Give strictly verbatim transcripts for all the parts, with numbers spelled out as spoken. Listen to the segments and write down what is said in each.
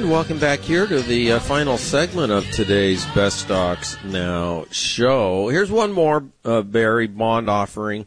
welcome back here to the uh, final segment of today's Best Stocks Now show. Here's one more, uh, Barry, bond offering.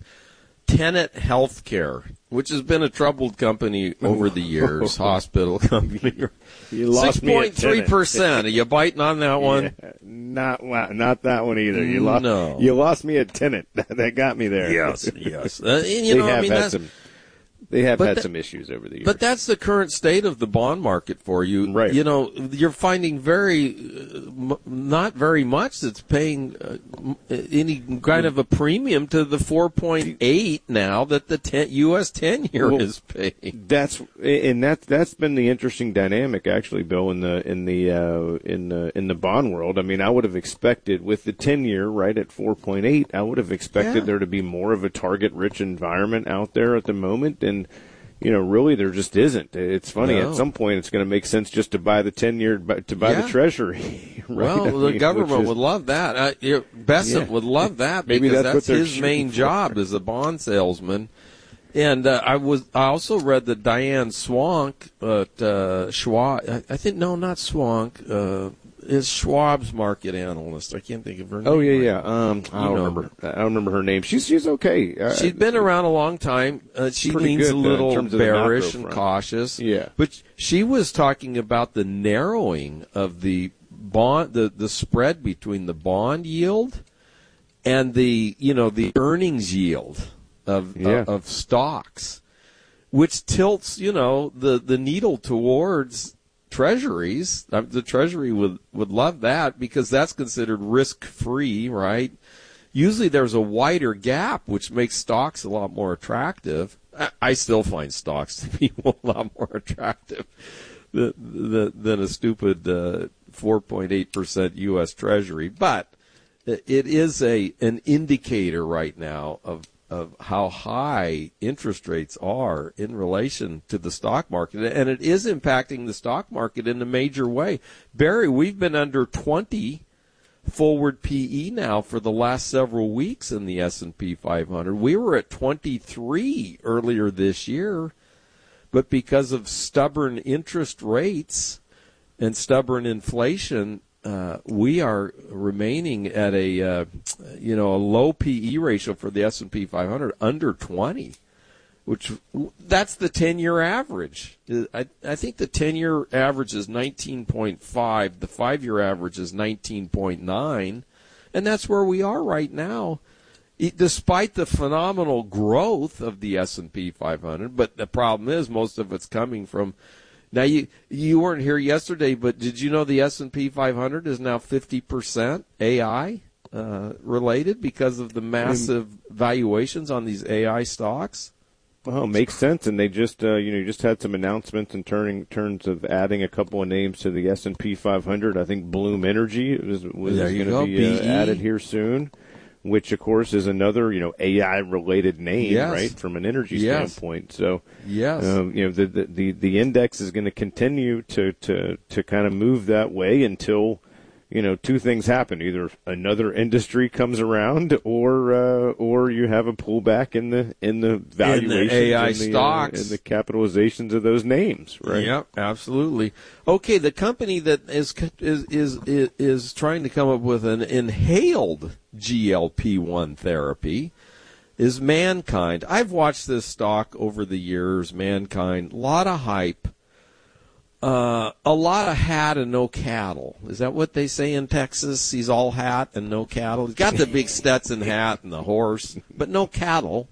Tenet Healthcare, which has been a troubled company over the years, hospital company. You lost six point three percent. Are you biting on that one? Yeah, not not that one either. You lost, no. You lost me at Tenet. That got me there. Yes, yes. Uh, and, you they know, have I mean, had that's, some. They have had that, some issues over the years. But that's the current state of the bond market for you. Right. You know, you're finding very, uh, m- not very much that's paying uh, m- any kind of a premium to the four point eight now that the ten, U S ten-year well, is paying. That's and that that's been the interesting dynamic, actually, Bill, in the in the uh, in the in the bond world. I mean, I would have expected with the ten-year right at four point eight, I would have expected Yeah. there to be more of a target-rich environment out there at the moment, and you know, really, there just isn't. It's funny. No. At some point, it's going to make sense just to buy the ten-year, to buy Yeah. the Treasury. Right? Well, I the mean, government is, would love that. Uh, you know, Bessent Yeah. would love that Maybe because that's what that's, they're his main shooting for. job as a bond salesman. And uh, I was I also read that Diane Swank at uh, Schwab. I, I think no, not Swank. Uh, is Schwab's market analyst. I can't think of her name. Oh yeah, right yeah. now. Um, I don't know remember. I don't remember her name. She's she's okay. Uh, She's been around a long time. Uh, she Pretty leans good, a uh, in little terms of the macro bearish and front. cautious. Yeah. But she was talking about the narrowing of the bond, the, the spread between the bond yield and the, you know, the earnings yield of Yeah. of, of stocks, which tilts, you know, the, the needle towards treasuries. Uh, The Treasury would, would love that because that's considered risk-free, right? Usually there's a wider gap, which makes stocks a lot more attractive. I, I still find stocks to be a lot more attractive than, than, than a stupid uh, four point eight percent U S Treasury. But it is a an indicator right now of of how high interest rates are in relation to the stock market, and it is impacting the stock market in a major way. Barry, we've been under twenty forward P E now for the last several weeks in the S and P five hundred. We were at twenty-three earlier this year, but because of stubborn interest rates and stubborn inflation, Uh, we are remaining at a uh, you know a low P E ratio for the S and P five hundred, under twenty, which that's the ten-year average. I, I think the ten-year average is nineteen point five. The five-year average is nineteen point nine, and that's where we are right now, despite the phenomenal growth of the S and P five hundred. But the problem is most of it's coming from. Now, you you weren't here yesterday, but did you know the S and P five hundred is now fifty percent A I uh, related because of the massive valuations on these A I stocks? Well, it makes sense, and they just uh, you know just had some announcements in turning terms of adding a couple of names to the S and P five hundred. I think Bloom Energy was, was going to be uh, added here soon, which of course is another you know A I related name, yes. right, from an energy yes. standpoint. So yes, um, you know the, the the the index is going to continue to to to kind of move that way until you know two things happen: either another industry comes around, or uh, or you have a pullback in the in the valuations, in the A I and the, stocks, uh, and the capitalizations of those names, right? Yep, absolutely. Okay, the company that is is is is, is trying to come up with an inhaled G L P one therapy is Mankind. I've watched this stock over the years. Mankind, a lot of hype. Uh, a lot of hat and no cattle. Is that what they say in Texas? He's all hat and no cattle. He's got the big Stetson hat and the horse, but no cattle.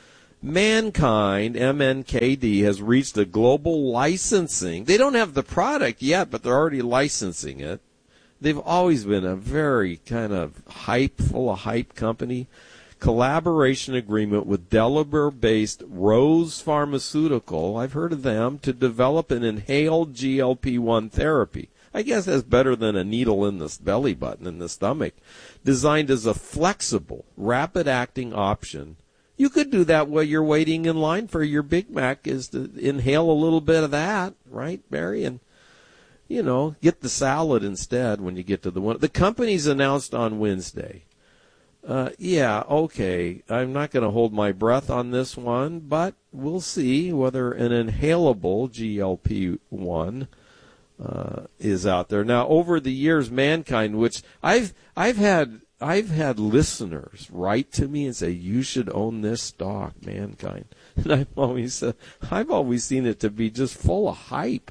Mankind, M N K D, has reached a global licensing. They don't have the product yet, but they're already licensing it. They've always been a very kind of hype, full of hype company. Collaboration agreement with Delaware-based Rose Pharmaceutical, I've heard of them, to develop an inhaled G L P one therapy. I guess that's better than a needle in the belly button, in the stomach. Designed as a flexible, rapid-acting option. You could do that while you're waiting in line for your Big Mac, is to inhale a little bit of that, right, Barry? And, you know, get the salad instead when you get to the one. The company's announced on Wednesday. Uh, yeah, okay. I'm not going to hold my breath on this one, but we'll see whether an inhalable G L P one uh, is out there. Now, over the years, Mankind, which I've I've had I've had listeners write to me and say, you should own this stock, Mankind. And I've always uh, I've always seen it to be just full of hype.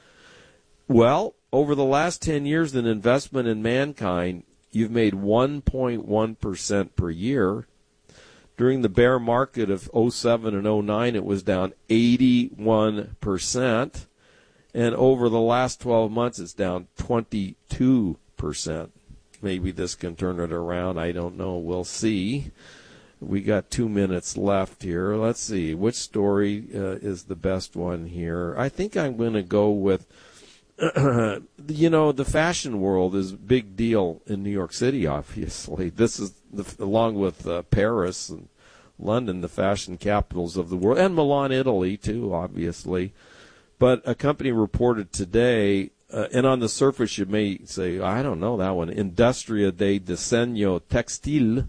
Well, over the last ten years, an investment in Mankind, you've made one point one percent per year. During the bear market of oh seven and oh nine, it was down eighty-one percent. And over the last twelve months, it's down twenty-two percent. Maybe this can turn it around. I don't know. We'll see. We got two minutes left here. Let's see. Which story uh, is the best one here? I think I'm going to go with, you know, the fashion world is a big deal in New York City, obviously. This is, the, along with uh, Paris and London, the fashion capitals of the world, and Milan, Italy, too, obviously. But a company reported today, uh, and on the surface you may say, I don't know that one, Industria de Diseño Textil,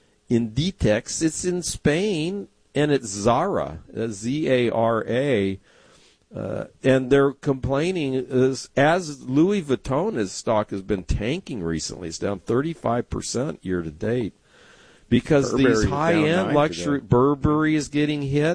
Inditex. It's in Spain, and it's Zara, Z A R A. Uh, and they're complaining, is, as Louis Vuitton, his stock has been tanking recently. It's down thirty-five percent year to date. Because Burberry these high-end luxury, today. Burberry is getting hit.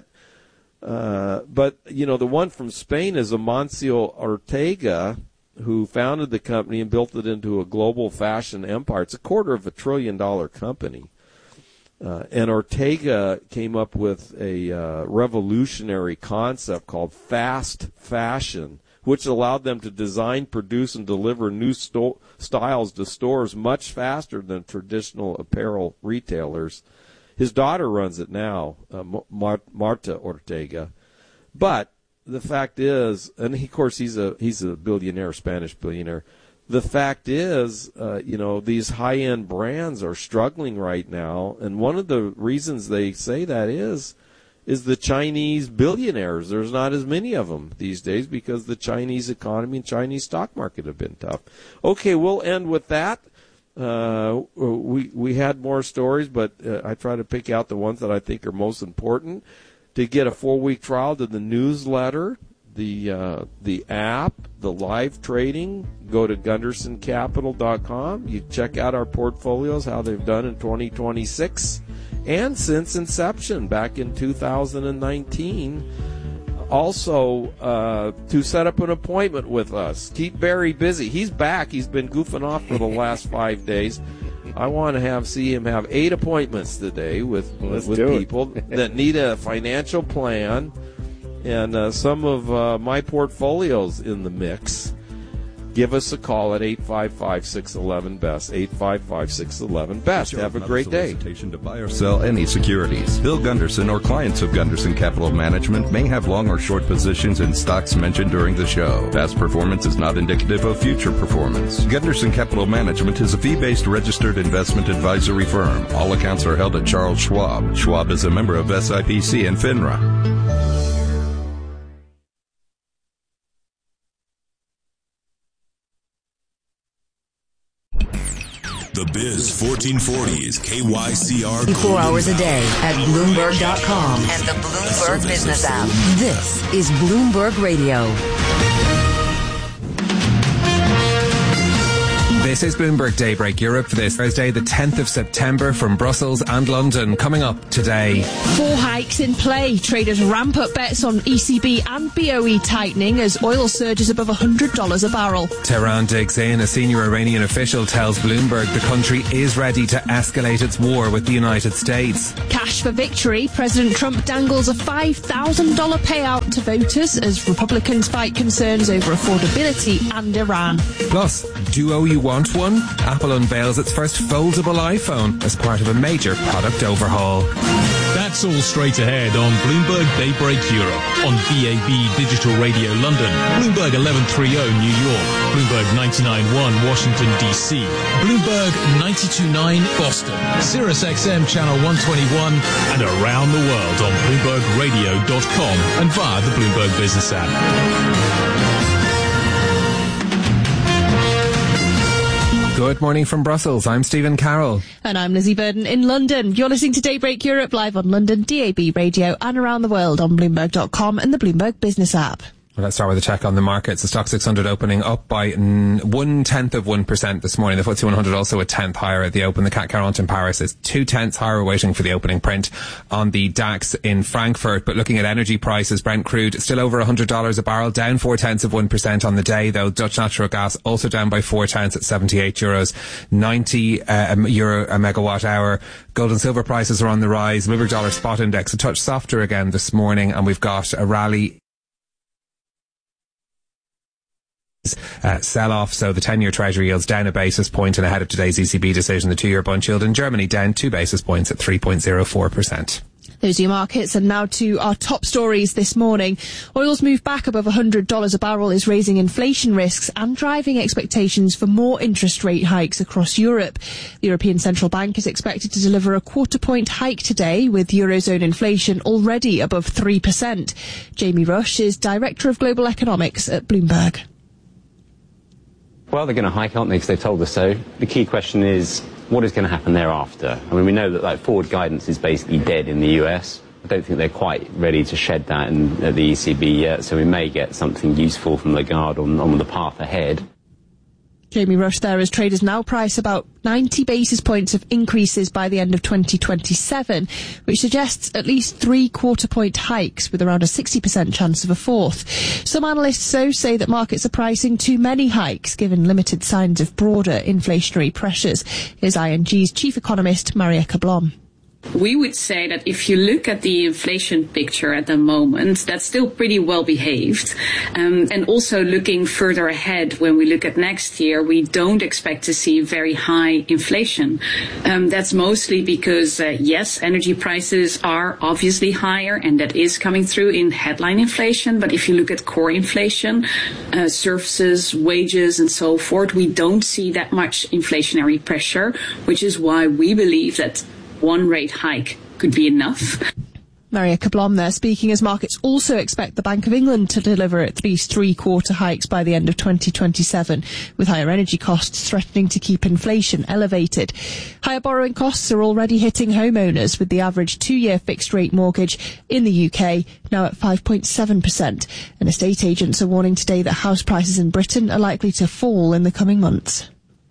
Uh, but, you know, the one from Spain is Amancio Ortega, who founded the company and built it into a global fashion empire. It's a quarter of a trillion dollar company. Uh, and Ortega came up with a uh, revolutionary concept called fast fashion, which allowed them to design, produce, and deliver new sto- styles to stores much faster than traditional apparel retailers. His daughter runs it now, uh, Mar- Marta Ortega. But the fact is, and he, of course he's a he's a billionaire, Spanish billionaire. The fact is, uh, you know, these high-end brands are struggling right now, and one of the reasons they say that is, is the Chinese billionaires. There's not as many of them these days because the Chinese economy and Chinese stock market have been tough. Okay, we'll end with that. Uh, we we had more stories, but uh, I try to pick out the ones that I think are most important. To get a four-week trial to the newsletter, the uh, the app, the live trading, go to gunderson capital dot com. You check out our portfolios, how they've done in twenty twenty-six, and since inception back in two thousand nineteen. Also, uh, to set up an appointment with us. Keep Barry busy. He's back. He's been goofing off for the last five days. I want to have see him have eight appointments today with Let's with people that need a financial plan, and uh, some of uh, my portfolios in the mix. Give us a call at eight five five, six one one, B E S T, eight five five, six one one, B E S T. Have a great day. To buy or sell any securities. Bill Gunderson or clients of Gunderson Capital Management may have long or short positions in stocks mentioned during the show. Past performance is not indicative of future performance. Gunderson Capital Management is a fee-based registered investment advisory firm. All accounts are held at Charles Schwab. Schwab is a member of S I P C and FINRA. The Biz fourteen forty is K Y C R. Four hours a day at Bloomberg dot com and the Bloomberg Business app. This is Bloomberg Radio. This is Bloomberg Daybreak Europe for this Thursday, the tenth of September, from Brussels and London. Coming up today. Four hikes in play. Traders ramp up bets on E C B and B O E tightening as oil surges above one hundred dollars a barrel. Tehran digs in. A senior Iranian official tells Bloomberg the country is ready to escalate its war with the United States. Cash for victory. President Trump dangles a five thousand dollars payout to voters as Republicans fight concerns over affordability and Iran. Plus, Duo You Want One? Apple unveils its first foldable iPhone as part of a major product overhaul. That's all straight ahead on Bloomberg Daybreak Europe, on B A B Digital Radio London, Bloomberg eleven thirty New York, Bloomberg ninety-nine point one Washington, D C, Bloomberg ninety-two point nine Boston, Sirius X M Channel one twenty-one, and around the world on Bloomberg Radio dot com and via the Bloomberg Business app. Good morning from Brussels. I'm Stephen Carroll. And I'm Lizzie Burden in London. You're listening to Daybreak Europe live on London D A B Radio and around the world on Bloomberg dot com and the Bloomberg Business app. Well, let's start with a check on the markets. The Stock six hundred opening up by n- one-tenth of one percent this morning. The F T S E one hundred also a tenth higher at the open. The C A C quarante in Paris is two-tenths higher. We're waiting for the opening print on the DAX in Frankfurt. But looking at energy prices, Brent crude still over one hundred dollars a barrel, down four-tenths of one percent on the day, though. Dutch natural gas also down by four-tenths at seventy-eight euros, ninety uh, euro a megawatt hour. Gold and silver prices are on the rise. Bloomberg dollar spot index a touch softer again this morning, and we've got a rally Uh, sell-off, so the ten-year Treasury yield's down a basis point and ahead of today's E C B decision. The two-year bond yield in Germany down two basis points at three point zero four percent. Those are your markets, and now to our top stories this morning. Oil's move back above one hundred dollars a barrel is raising inflation risks and driving expectations for more interest rate hikes across Europe. The European Central Bank is expected to deliver a quarter point hike today, with Eurozone inflation already above three percent. Jamie Rush is Director of Global Economics at Bloomberg. Well, they're going to hike, aren't they, because they've told us so. The key question is, what is going to happen thereafter? I mean, we know that like forward guidance is basically dead in the U S. I don't think they're quite ready to shed that in, at the E C B yet, so we may get something useful from Lagarde on, on the path ahead. Jamie Rush there, as traders now price about ninety basis points of increases by the end of twenty twenty-seven, which suggests at least three quarter point hikes with around a sixty percent chance of a fourth. Some analysts, though, say that markets are pricing too many hikes given limited signs of broader inflationary pressures. Here's I N G's chief economist, Marieke Blom. We would say that if you look at the inflation picture at the moment, that's still pretty well behaved. Um, and also looking further ahead, when we look at next year, we don't expect to see very high inflation. Um, that's mostly because, uh, yes, energy prices are obviously higher, and that is coming through in headline inflation. But if you look at core inflation, uh, services, wages, and so forth, we don't see that much inflationary pressure, which is why we believe that one rate hike could be enough. Marieke Blom there speaking, as markets also expect the Bank of England to deliver at least three quarter hikes by the end of twenty twenty-seven, with higher energy costs threatening to keep inflation elevated. Higher borrowing costs are already hitting homeowners, with the average two-year fixed rate mortgage in the U K now at five point seven percent. And estate agents are warning today that house prices in Britain are likely to fall in the coming months.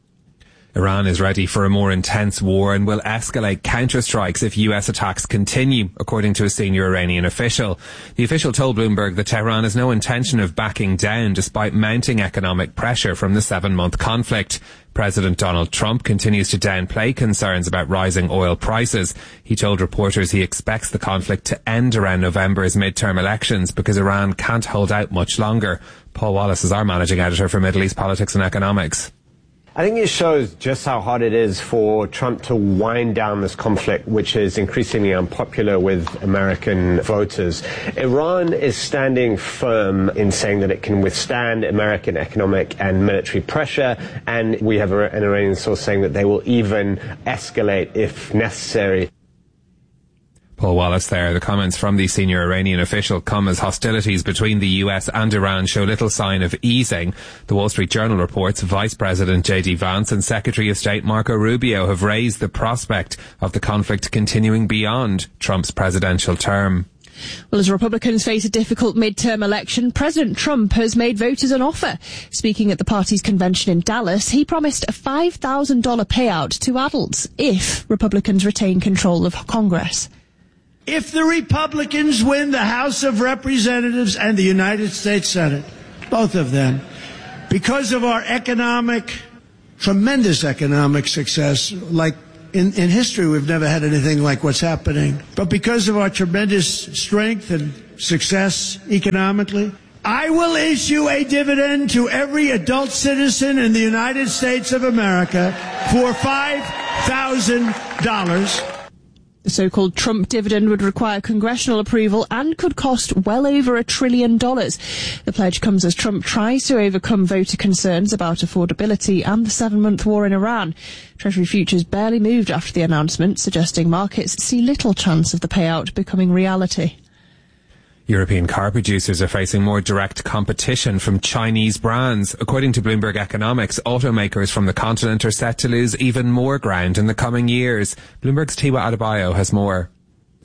Iran is ready for a more intense war and will escalate counterstrikes if U S attacks continue, according to a senior Iranian official. The official told Bloomberg that Tehran has no intention of backing down despite mounting economic pressure from the seven-month conflict. President Donald Trump continues to downplay concerns about rising oil prices. He told reporters he expects the conflict to end around November's midterm elections because Iran can't hold out much longer. Paul Wallace is our managing editor for Middle East Politics and Economics. I think it shows just how hard it is for Trump to wind down this conflict, which is increasingly unpopular with American voters. Iran is standing firm in saying that it can withstand American economic and military pressure, and we have an Iranian source saying that they will even escalate if necessary. Paul Wallace there. The comments from the senior Iranian official come as hostilities between the U S and Iran show little sign of easing. The Wall Street Journal reports Vice President J D Vance and Secretary of State Marco Rubio have raised the prospect of the conflict continuing beyond Trump's presidential term. Well, as Republicans face a difficult midterm election, President Trump has made voters an offer. Speaking at the party's convention in Dallas, he promised a five thousand dollars payout to adults if Republicans retain control of Congress. If the Republicans win the House of Representatives and the United States Senate, both of them, because of our economic, tremendous economic success, like in, in history we've never had anything like what's happening, but because of our tremendous strength and success economically, I will issue a dividend to every adult citizen in the United States of America for five thousand dollars. The so-called Trump dividend would require congressional approval and could cost well over a trillion dollars. The pledge comes as Trump tries to overcome voter concerns about affordability and the seven-month war in Iran. Treasury futures barely moved after the announcement, suggesting markets see little chance of the payout becoming reality. European car producers are facing more direct competition from Chinese brands. According to Bloomberg Economics, automakers from the continent are set to lose even more ground in the coming years. Bloomberg's Tiwa Adebayo has more.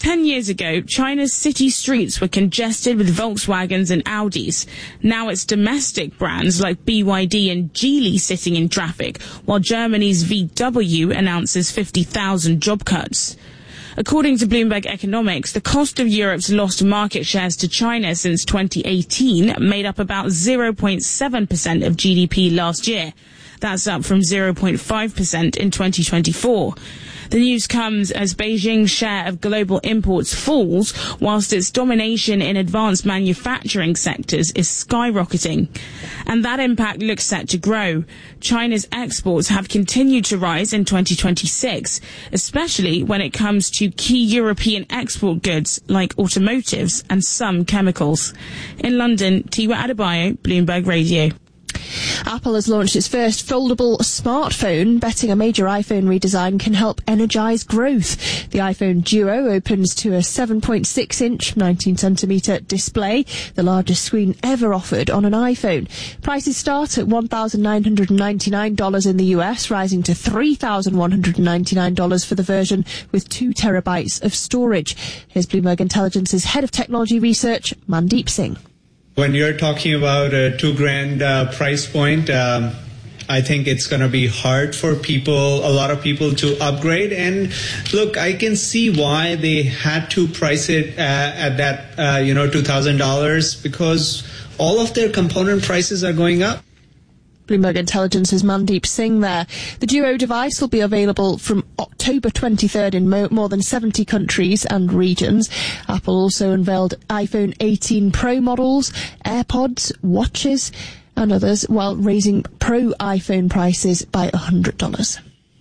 Ten years ago, China's city streets were congested with Volkswagens and Audis. Now it's domestic brands like B Y D and Geely sitting in traffic, while Germany's V W announces fifty thousand job cuts. According to Bloomberg Economics, the cost of Europe's lost market shares to China since twenty eighteen made up about zero point seven percent of G D P last year. That's up from zero point five percent in twenty twenty-four. The news comes as Beijing's share of global imports falls, whilst its domination in advanced manufacturing sectors is skyrocketing. And that impact looks set to grow. China's exports have continued to rise in twenty twenty-six, especially when it comes to key European export goods like automotives and some chemicals. In London, Tiwa Adebayo, Bloomberg Radio. Apple has launched its first foldable smartphone, betting a major iPhone redesign can help energise growth. The iPhone Duo opens to a seven point six inch, nineteen centimetre display, the largest screen ever offered on an iPhone. Prices start at one thousand nine hundred ninety-nine dollars in the U S, rising to three thousand one hundred ninety-nine dollars for the version with two terabytes of storage. Here's Bloomberg Intelligence's Head of Technology Research, Mandeep Singh. When you're talking about a two grand uh, price point, um, I think it's going to be hard for people, a lot of people to upgrade. And look, I can see why they had to price it uh, at that, uh, you know, two thousand dollars, because all of their component prices are going up. Bloomberg Intelligence's Mandeep Singh there. The Duo device will be available from October twenty-third in mo- more than seventy countries and regions. Apple also unveiled iPhone eighteen Pro models, AirPods, watches and others, while raising Pro iPhone prices by one hundred dollars.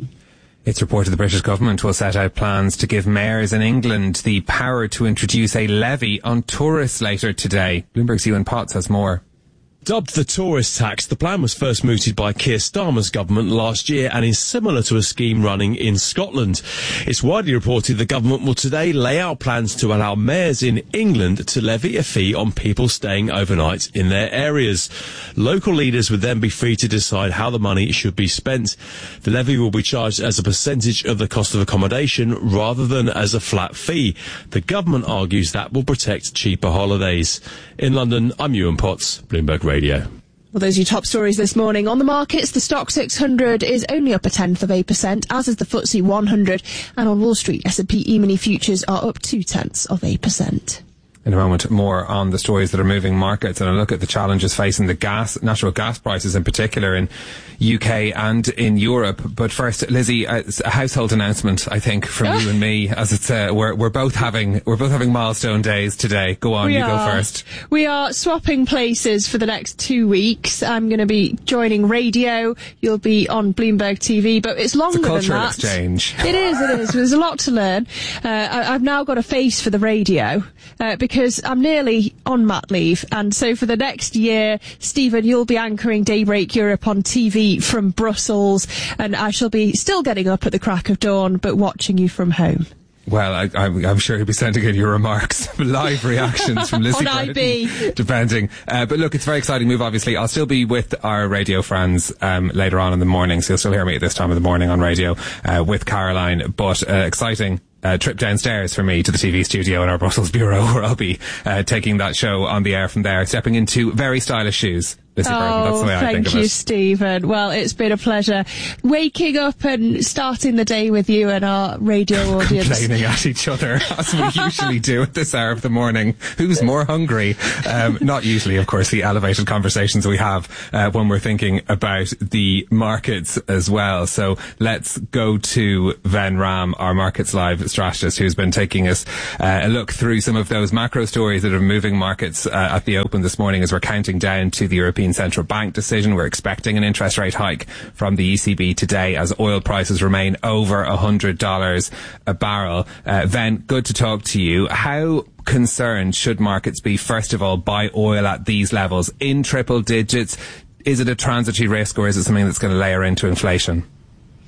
It's reported the British government will set out plans to give mayors in England the power to introduce a levy on tourists later today. Bloomberg's Ewan Potts has more. Dubbed the tourist tax, the plan was first mooted by Keir Starmer's government last year and is similar to a scheme running in Scotland. It's widely reported the government will today lay out plans to allow mayors in England to levy a fee on people staying overnight in their areas. Local leaders would then be free to decide how the money should be spent. The levy will be charged as a percentage of the cost of accommodation rather than as a flat fee. The government argues that will protect cheaper holidays. In London, I'm Ewan Potts, Bloomberg Radio. Well, those are your top stories this morning. On the markets, the Stock six hundred is only up a tenth of a percent, as is the F T S E one hundred. And on Wall Street, S and P E-mini futures are up two tenths of a percent. In a moment, more on the stories that are moving markets and a look at the challenges facing the gas, natural gas prices in particular in U K and in Europe. But first, Lizzie, a household announcement, I think, from you and me, as it's uh, we're we're both having we're both having milestone days today. Go on, we you are. go first. We are swapping places for the next two weeks. I'm going to be joining radio. You'll be on Bloomberg T V, but it's longer it's a cultural than that. exchange. It is. It is. There's a lot to learn. Uh, I, I've now got a face for the radio uh, because I'm nearly on mat leave, and so for the next year, Stephen, you'll be anchoring Daybreak Europe on T V from Brussels, and I shall be still getting up at the crack of dawn, but watching you from home. Well, I, I, I'm sure you'll be sending in your remarks, live reactions from Lizzie on I B. Depending. Uh, but look, it's a very exciting move, obviously. I'll still be with our radio friends um, later on in the morning, so you'll still hear me at this time of the morning on radio uh, with Caroline. But uh, exciting. Uh, trip downstairs for me to the T V studio in our Brussels bureau, where I'll be uh, taking that show on the air from there, stepping into very stylish shoes. Lizzie oh, Burton, that's the way I think of it. Thank you, Stephen. Well, it's been a pleasure waking up and starting the day with you and our radio audience. Complaining at each other, as we usually do at this hour of the morning. Who's more hungry? Um, not usually, of course, the elevated conversations we have uh, when we're thinking about the markets as well. So let's go to Ven Ram, our Markets Live strategist, who's been taking us uh, a look through some of those macro stories that are moving markets uh, at the open this morning as we're counting down to the European Central Bank decision. We're expecting an interest rate hike from the E C B today as oil prices remain over one hundred dollars a barrel. Uh, Ven, good to talk to you. How concerned should markets be, first of all, by oil at these levels in triple digits? Is it a transitory risk, or is it something that's going to layer into inflation?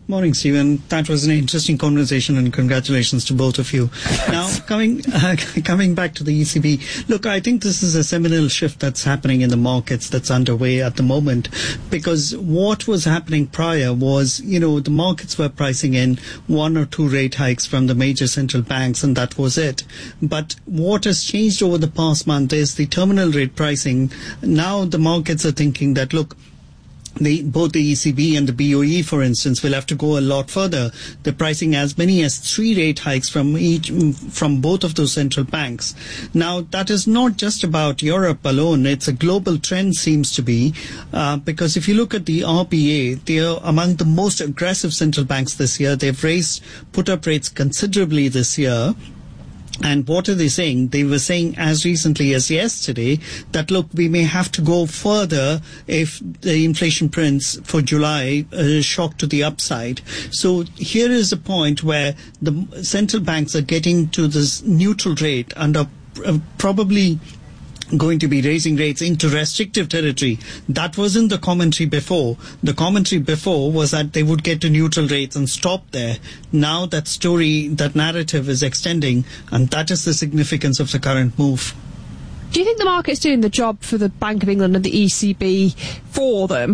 Morning, Stephen. That was an interesting conversation, and congratulations to both of you. Now, coming uh, coming back to the E C B, look, I think this is a seminal shift that's happening in the markets that's underway at the moment, because what was happening prior was, you know, the markets were pricing in one or two rate hikes from the major central banks, and that was it. But what has changed over the past month is the terminal rate pricing. Now the markets are thinking that, look, The, both the E C B and the B O E, for instance, will have to go a lot further. They're pricing as many as three rate hikes from each, from both of those central banks. Now, that is not just about Europe alone. It's a global trend, seems to be, uh, because if you look at the R B A, they are among the most aggressive central banks this year. They've raised put-up rates considerably this year. And what are they saying? They were saying as recently as yesterday that, look, we may have to go further if the inflation prints for July uh, shock to the upside. So here is a point where the central banks are getting to this neutral rate and are uh, probably going to be raising rates into restrictive territory. That wasn't the commentary before. The commentary before was that they would get to neutral rates and stop there. Now that story, that narrative is extending, and that is the significance of the current move. Do you think the market's doing the job for the Bank of England and the E C B for them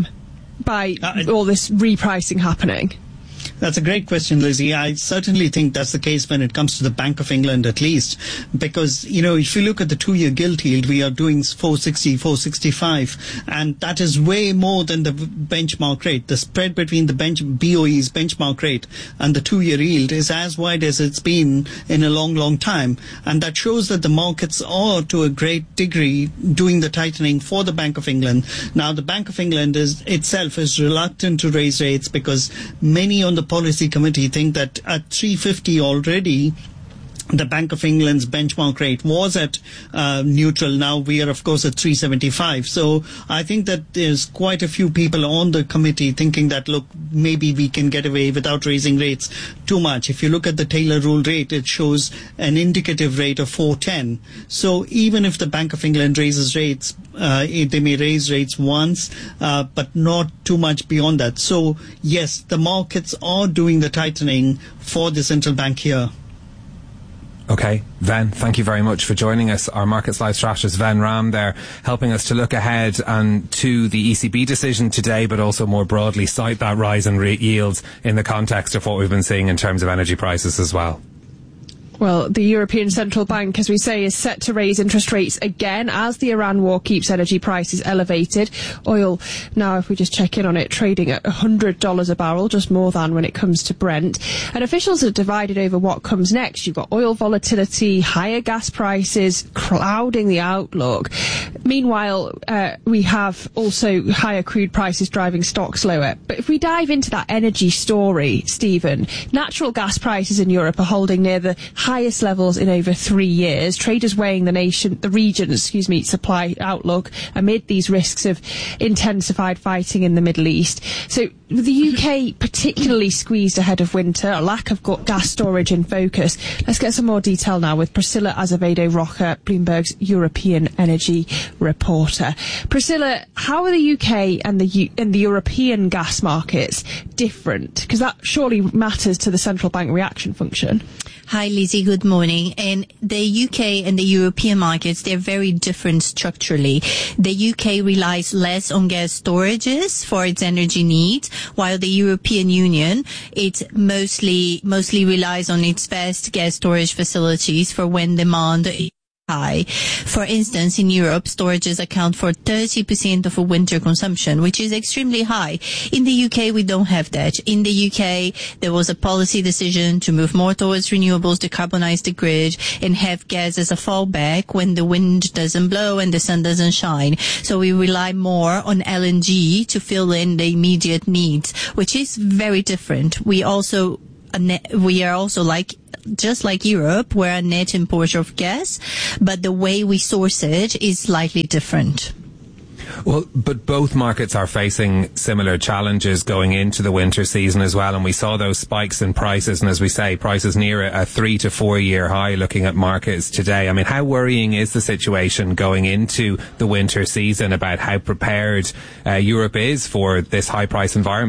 by uh, all this repricing happening? That's a great question, Lizzie. I certainly think that's the case when it comes to the Bank of England, at least, because, you know, if you look at the two-year gilt yield, we are doing four sixty, four sixty-five, and that is way more than the benchmark rate. The spread between the bench, B O E's benchmark rate and the two-year yield is as wide as it's been in a long, long time, and that shows that the markets are, to a great degree, doing the tightening for the Bank of England. Now, the Bank of England is itself is reluctant to raise rates because many on the policy committee think that at three fifty already, the Bank of England's benchmark rate was at uh, neutral. Now we are, of course, at three seventy-five. So I think that there's quite a few people on the committee thinking that, look, maybe we can get away without raising rates too much. If you look at the Taylor rule rate, it shows an indicative rate of four ten. So even if the Bank of England raises rates, uh, they may raise rates once, uh, but not too much beyond that. So yes, the markets are doing the tightening for the central bank here. Okay, Ven, thank you very much for joining us. Our Markets Live strategist, Ven Ram, there, helping us to look ahead and to the E C B decision today, but also more broadly cite that rise in rate yields in the context of what we've been seeing in terms of energy prices as well. Well, the European Central Bank, as we say, is set to raise interest rates again as the Iran war keeps energy prices elevated. Oil, now if we just check in on it, trading at one hundred dollars a barrel, just more than when it comes to Brent. And officials are divided over what comes next. You've got oil volatility, higher gas prices, clouding the outlook. Meanwhile, uh, we have also higher crude prices driving stocks lower. But if we dive into that energy story, Stephen, natural gas prices in Europe are holding near the highest levels in over three years. Traders weighing the nation, the region, excuse me, supply outlook amid these risks of intensified fighting in the Middle East. So the U K particularly squeezed ahead of winter, a lack of gas storage in focus. Let's get some more detail now with Priscilla Azevedo Rocha, Bloomberg's European energy reporter. Priscilla, how are the U K and the U- and the European gas markets different? Because that surely matters to the central bank reaction function. Hi, Lizzie. Good morning. And the U K and the European markets, they're very different structurally. The U K relies less on gas storages for its energy needs, while the European Union, it mostly, mostly relies on its vast gas storage facilities for when demand is high. For instance, in Europe, storages account for thirty percent of a winter consumption, which is extremely high. In the U K, we don't have that. In the U K, there was a policy decision to move more towards renewables, decarbonize the grid, and have gas as a fallback when the wind doesn't blow and the sun doesn't shine. So we rely more on L N G to fill in the immediate needs, which is very different. We also We are also like, just like Europe, we're a net importer of gas, but the way we source it is slightly different. Well, but both markets are facing similar challenges going into the winter season as well, and we saw those spikes in prices, and as we say, prices near a three to four year high looking at markets today. I mean, how worrying is the situation going into the winter season about how prepared uh, Europe is for this high price environment?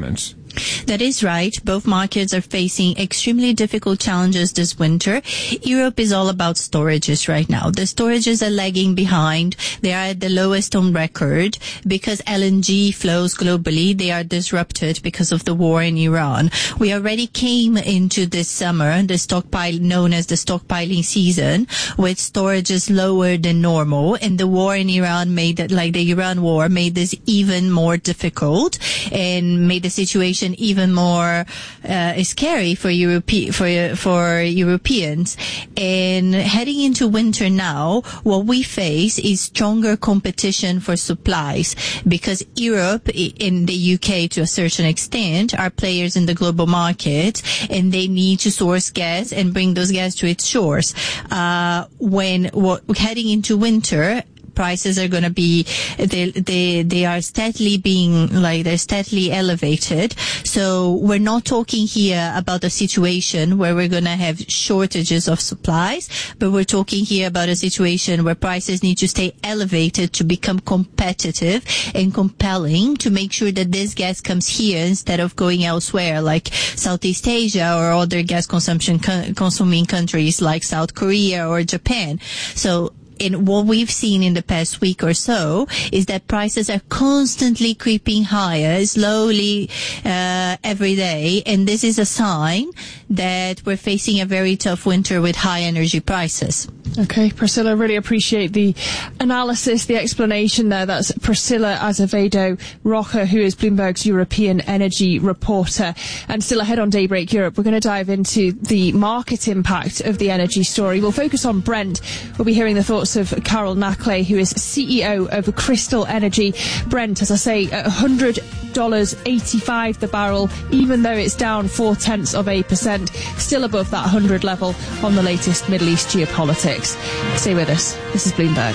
That is right. Both markets are facing extremely difficult challenges this winter. Europe is all about storages right now. The storages are lagging behind. They are at the lowest on record because L N G flows globally. They are disrupted because of the war in Iran. We already came into this summer, the stockpile known as the stockpiling season, with storages lower than normal. And the war in Iran made it, like the Iran war made this even more difficult and made the situation even more uh, scary for Europe for for Europeans. And heading into winter now, what we face is stronger competition for supplies because Europe and the U K to a certain extent are players in the global market, and they need to source gas and bring those gas to its shores. Uh, when what, heading into winter, prices are going to be, they, they, they are steadily being, like, they're steadily elevated. So we're not talking here about a situation where we're going to have shortages of supplies, but we're talking here about a situation where prices need to stay elevated to become competitive and compelling to make sure that this gas comes here instead of going elsewhere, like Southeast Asia or other gas consumption co- consuming countries like South Korea or Japan. So, and what we've seen in the past week or so is that prices are constantly creeping higher, slowly, uh, every day. And this is a sign that we're facing a very tough winter with high energy prices. Okay, Priscilla, really appreciate the analysis, the explanation there. That's Priscilla Azevedo Rocha, who is Bloomberg's European energy reporter. And still ahead on Daybreak Europe, we're going to dive into the market impact of the energy story. We'll focus on Brent. We'll be hearing the thoughts of Carol Nackley, who is C E O of Crystal Energy. Brent, as I say, at one hundred dollars eighty-five the barrel, even though it's down four tenths of a percent, still above that one hundred level on the latest Middle East geopolitics. Stay with us. This is Bloomberg.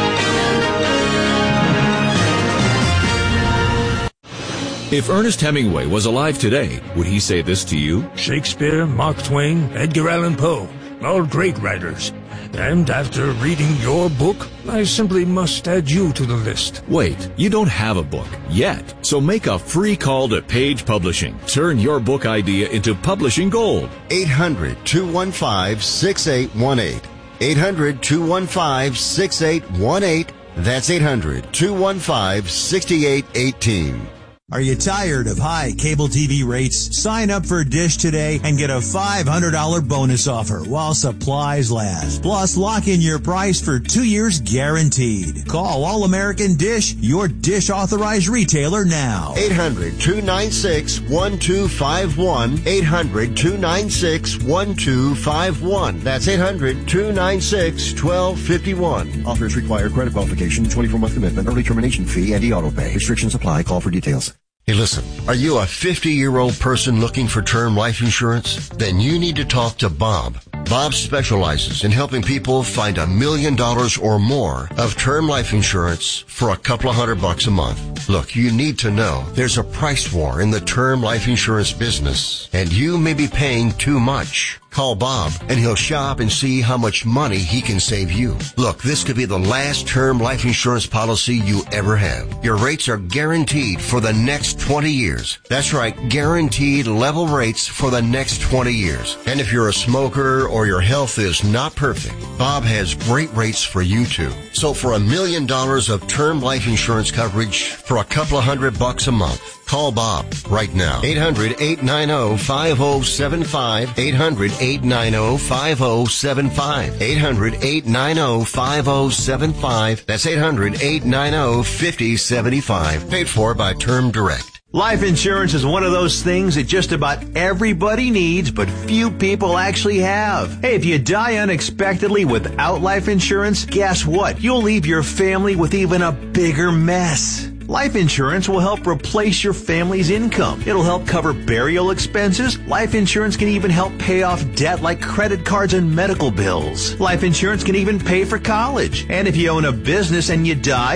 If Ernest Hemingway was alive today, would he say this to you? Shakespeare, Mark Twain, Edgar Allan Poe, all great writers. And after reading your book, I simply must add you to the list. Wait, you don't have a book yet. So make a free call to Page Publishing. Turn your book idea into publishing gold. eight hundred, two one five, six eight one eight. eight hundred, two one five, six eight one eight. That's eight hundred, two one five, six eight one eight. Are you tired of high cable T V rates? Sign up for Dish today and get a five hundred dollars bonus offer while supplies last. Plus, lock in your price for two years guaranteed. Call All American Dish, your Dish authorized retailer now. eight hundred, two nine six, one two five one. eight hundred, two nine six, one two five one. That's eight hundred, two nine six, one two five one. Offers require credit qualification, twenty-four month commitment, early termination fee, and e-auto pay. Restrictions apply. Call for details. Hey, listen, are you a fifty-year-old person looking for term life insurance? Then you need to talk to Bob. Bob specializes in helping people find a million dollars or more of term life insurance for a couple of hundred bucks a month. Look, you need to know there's a price war in the term life insurance business, and you may be paying too much. Call Bob, and he'll shop and see how much money he can save you. Look, this could be the last term life insurance policy you ever have. Your rates are guaranteed for the next twenty years. That's right, guaranteed level rates for the next twenty years. And if you're a smoker or your health is not perfect, Bob has great rates for you too. So for a million dollars of term life insurance coverage for a couple of hundred bucks a month, call Bob right now. eight hundred, eight nine zero, five zero seven five. eight hundred, eight nine zero, five zero seven five. eight hundred, eight nine zero, five zero seven five. That's eight hundred, eight nine zero, five zero seven five. Paid for by Term Direct. Life insurance is one of those things that just about everybody needs, but few people actually have. Hey, if you die unexpectedly without life insurance, guess what? You'll leave your family with even a bigger mess. Life insurance will help replace your family's income. It'll help cover burial expenses. Life insurance can even help pay off debt like credit cards and medical bills. Life insurance can even pay for college. And if you own a business and you die,